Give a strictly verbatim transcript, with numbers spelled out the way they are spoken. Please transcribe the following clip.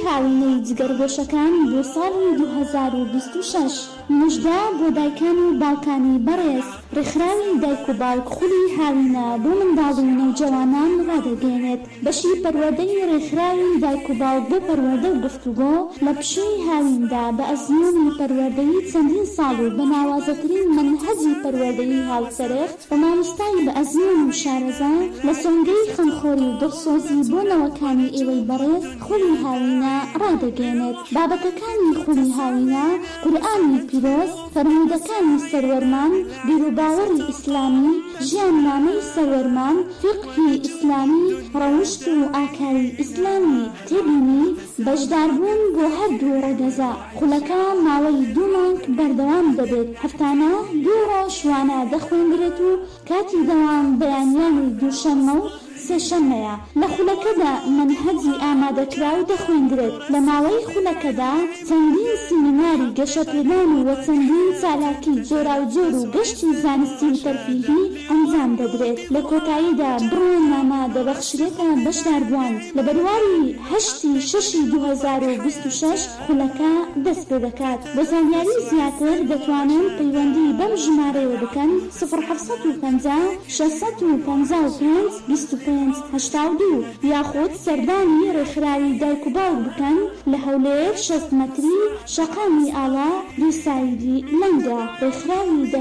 هاوینەی جگەرگۆشەکان بۆ ساڵی دوو هەزار و بیست و شەش. موژدە بۆ دایکان و باوکانی بەڕێز. ڕێکخراوی دایک و باوک خولی هاوینە بۆ منداڵ و نەوجەوانان ڕادەگەێنێت. بەشی پەروەردەی ڕێکخراوی دایک و باوک بۆ پەروەردە و گفتوگۆ لە پشووی هاویندا بە ئەزموونی پەروەردەیی چەندین ساڵ و بە ناوازەترین منهەجی پەروەردەیی هاوسەرخ بە مامۆستای بە ئەزمون و شارەزا لە سۆنگەی خەمخۆری و دڵسۆزی بۆ نەوەکانی ئێوەی بەڕێز خولی هاوینە ڕادەگەێنێت. بابەتەکانی خولی هاوینە قورئانی پیرۆز، فەرموودەکانی سەروەرمان، بیرروباوەڕی ئیسلامی، ژیاننامەی سەروەرمان، فیقهی ئیسلامی، ڕەوشت و ئاکاری ئیسلامی، تێبینی بەشداربوون بۆ هەردوو ڕێگەزا. خولەکە ماوەی دوو مانگ بەردەوام دەبێت. هەفتانە دوو ڕۆژ وانە دەخوێندرێت و کاتی دەوام بەیانیانی دووشەممە و سێشەممەیە. لە خولەکەدا منهەجی ئامادەکراو دەخوێندرێت. لە ماوەی خولەکەدا چەندین سیمیناری گەشەپێدان و چەندین چالاکی جۆراوجۆر و گەشتی زانستی و تەرفیهی ئەنجام دەدرێت. لە کۆتاییدا بڕۆنامە دەبەخشرێتە بەشداربووان. لە بەرواری هەشتی شەشی دوو هەزار و بیست و شەش خولەکە دەست پێ دەکات. بۆ زانیاری زیاتر دەتوانن پەیوەندی بەم ژمارەیەوە بکەن: سفر حەوت و پەنجا شەشسەد و پەنجا و پێنج بیست و پێنج هەشتا و دوو یاخود سەردانی ڕێکخراوی دایک و باوک بکەن لە هەولێر شەست مەتری شەقامی ئاڵا دوو سایدی لەنگە. ڕێکخراوی